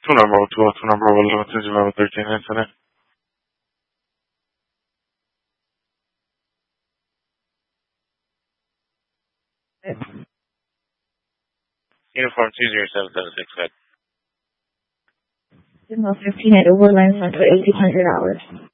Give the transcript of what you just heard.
Two number 11 since you have a 13 incident. Uniform 20776. Signal 15 at Overland Center, $1,800.